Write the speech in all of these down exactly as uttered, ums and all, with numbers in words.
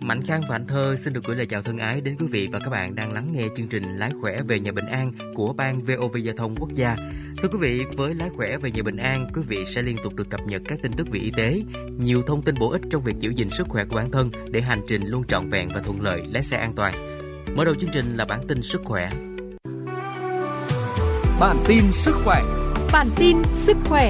Mạnh Khang và Anh Thơ xin được gửi lời chào thân ái đến quý vị và các bạn đang lắng nghe chương trình Lái khỏe về nhà Bình An của Ban vê o vê Giao thông Quốc gia. Thưa quý vị, với Lái khỏe về nhà Bình An, quý vị sẽ liên tục được cập nhật các tin tức về y tế, nhiều thông tin bổ ích trong việc giữ gìn sức khỏe của bản thân để hành trình luôn trọn vẹn và thuận lợi, lái xe an toàn. Mở đầu chương trình là bản tin sức khỏe. Bản tin sức khỏe. Bản tin sức khỏe.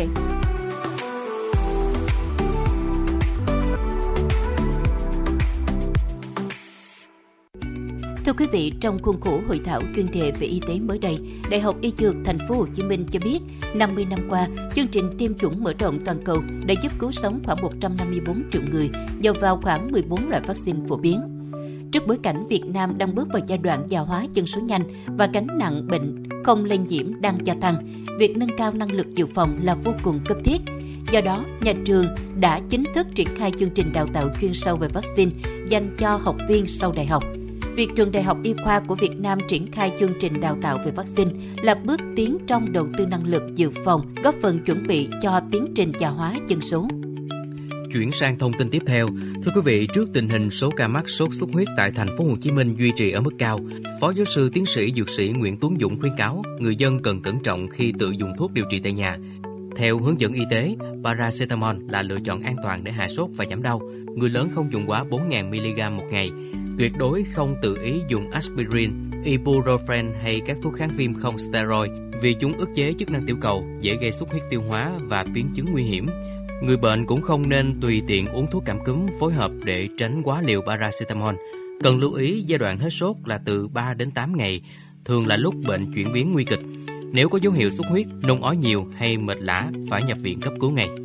Thưa quý vị, trong khuôn khổ hội thảo chuyên đề về y tế mới đây, Đại học Y Dược Thành phố Hồ Chí Minh cho biết, năm mươi năm qua, chương trình tiêm chủng mở rộng toàn cầu đã giúp cứu sống khoảng một trăm năm mươi tư triệu người, nhờ vào khoảng mười bốn loại vaccine phổ biến. Trước bối cảnh Việt Nam đang bước vào giai đoạn già hóa dân số nhanh và gánh nặng bệnh không lây nhiễm đang gia tăng, việc nâng cao năng lực dự phòng là vô cùng cấp thiết. Do đó, nhà trường đã chính thức triển khai chương trình đào tạo chuyên sâu về vaccine dành cho học viên sau đại học. Việc Trường Đại học Y khoa của Việt Nam triển khai chương trình đào tạo về vaccine là bước tiến trong đầu tư năng lực dự phòng, góp phần chuẩn bị cho tiến trình già hóa dân số. Chuyển sang thông tin tiếp theo, thưa quý vị, trước tình hình số ca mắc sốt xuất huyết tại thành phố Hồ Chí Minh duy trì ở mức cao, Phó giáo sư tiến sĩ dược sĩ Nguyễn Tuấn Dũng khuyến cáo người dân cần cẩn trọng khi tự dùng thuốc điều trị tại nhà. Theo hướng dẫn y tế, paracetamol là lựa chọn an toàn để hạ sốt và giảm đau. Người lớn không dùng quá bốn nghìn mi-li-gam một ngày. Tuyệt đối không tự ý dùng aspirin, ibuprofen hay các thuốc kháng viêm không steroid vì chúng ức chế chức năng tiểu cầu, dễ gây xuất huyết tiêu hóa và biến chứng nguy hiểm. Người bệnh cũng không nên tùy tiện uống thuốc cảm cúm phối hợp để tránh quá liều paracetamol. Cần lưu ý giai đoạn hết sốt là từ ba đến tám ngày, thường là lúc bệnh chuyển biến nguy kịch. Nếu có dấu hiệu xuất huyết, nôn ói nhiều hay mệt lả, phải nhập viện cấp cứu ngay.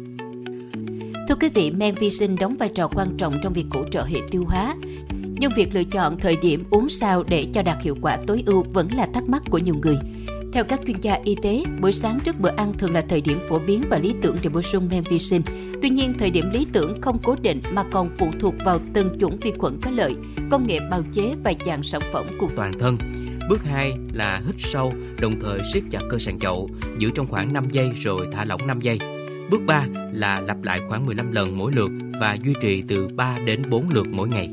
Thưa quý vị, men vi sinh đóng vai trò quan trọng trong việc hỗ trợ hệ tiêu hóa. Nhưng việc lựa chọn thời điểm uống sao để cho đạt hiệu quả tối ưu vẫn là thắc mắc của nhiều người. Theo các chuyên gia y tế, buổi sáng trước bữa ăn thường là thời điểm phổ biến và lý tưởng để bổ sung men vi sinh. Tuy nhiên, thời điểm lý tưởng không cố định mà còn phụ thuộc vào từng chủng vi khuẩn có lợi, công nghệ bào chế và dạng sản phẩm của toàn thân. Bước hai là hít sâu, đồng thời siết chặt cơ sàn chậu, giữ trong khoảng năm giây rồi thả lỏng năm giây. Bước ba là lặp lại khoảng mười lăm lần mỗi lượt và duy trì từ ba đến bốn lượt mỗi ngày.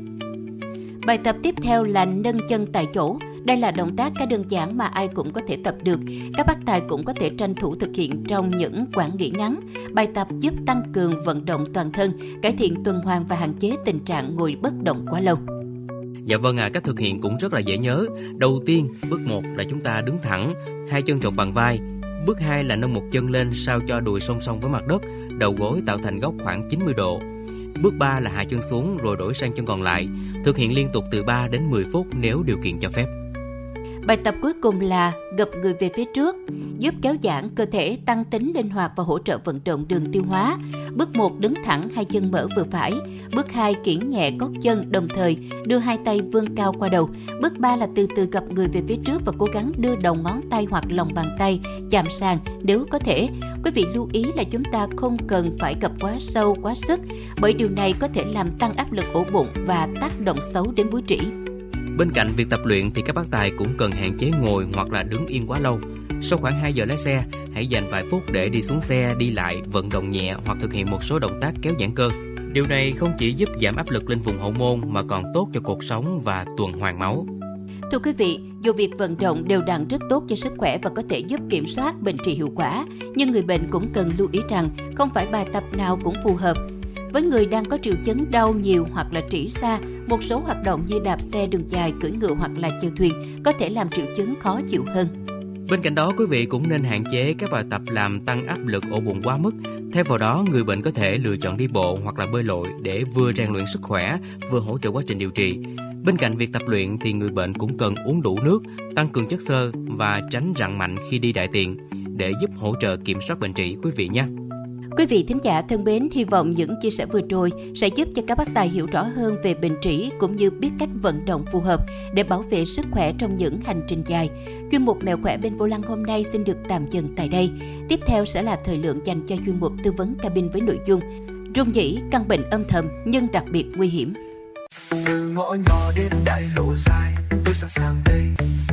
Bài tập tiếp theo là nâng chân tại chỗ. Đây là động tác khá đơn giản mà ai cũng có thể tập được. Các bác tài cũng có thể tranh thủ thực hiện trong những quãng nghỉ ngắn. Bài tập giúp tăng cường vận động toàn thân, cải thiện tuần hoàn và hạn chế tình trạng ngồi bất động quá lâu. Dạ vâng ạ, à, cách thực hiện cũng rất là dễ nhớ. Đầu tiên, bước một là chúng ta đứng thẳng, hai chân chộp bằng vai. Bước hai là nâng một chân lên sao cho đùi song song với mặt đất, đầu gối tạo thành góc khoảng chín mươi độ. Bước ba là hạ chân xuống rồi đổi sang chân còn lại. Thực hiện liên tục từ ba đến mười phút nếu điều kiện cho phép. Bài tập cuối cùng là gập người về phía trước, giúp kéo giãn cơ thể, tăng tính linh hoạt và hỗ trợ vận động đường tiêu hóa. Bước một, đứng thẳng, hai chân mở vừa phải. Bước hai, kiễng nhẹ gót chân, đồng thời đưa hai tay vươn cao qua đầu. Bước ba là từ từ gập người về phía trước và cố gắng đưa đầu ngón tay hoặc lòng bàn tay chạm sàn nếu có thể. Quý vị lưu ý là chúng ta không cần phải gập quá sâu, quá sức, bởi điều này có thể làm tăng áp lực ổ bụng và tác động xấu đến búi trĩ. Bên cạnh việc tập luyện thì các bác tài cũng cần hạn chế ngồi hoặc là đứng yên quá lâu. Sau khoảng hai giờ lái xe, hãy dành vài phút để đi xuống xe, đi lại, vận động nhẹ hoặc thực hiện một số động tác kéo giãn cơ. Điều này không chỉ giúp giảm áp lực lên vùng hậu môn mà còn tốt cho cột sống và tuần hoàn máu. Thưa quý vị, dù việc vận động đều đặn rất tốt cho sức khỏe và có thể giúp kiểm soát bệnh trị hiệu quả, nhưng người bệnh cũng cần lưu ý rằng không phải bài tập nào cũng phù hợp. Với người đang có triệu chứng đau nhiều hoặc là trĩ xa, một số hoạt động như đạp xe đường dài, cưỡi ngựa hoặc là chèo thuyền có thể làm triệu chứng khó chịu hơn. Bên cạnh đó, quý vị cũng nên hạn chế các bài tập làm tăng áp lực ổ bụng quá mức. Thay vào đó, người bệnh có thể lựa chọn đi bộ hoặc là bơi lội để vừa rèn luyện sức khỏe, vừa hỗ trợ quá trình điều trị. Bên cạnh việc tập luyện thì người bệnh cũng cần uống đủ nước, tăng cường chất xơ và tránh rặn mạnh khi đi đại tiện để giúp hỗ trợ kiểm soát bệnh trị quý vị nhé. Quý vị thính giả thân mến, hy vọng những chia sẻ vừa rồi sẽ giúp cho các bác tài hiểu rõ hơn về bệnh trĩ cũng như biết cách vận động phù hợp để bảo vệ sức khỏe trong những hành trình dài. Chuyên mục Mẹo khỏe bên vô lăng hôm nay xin được tạm dừng tại đây. Tiếp theo sẽ là thời lượng dành cho chuyên mục tư vấn cabin với nội dung rung nhĩ, căn bệnh âm thầm nhưng đặc biệt nguy hiểm. Từ ngõ nhỏ đến đại lộ dài, tôi sẵn sàng đây.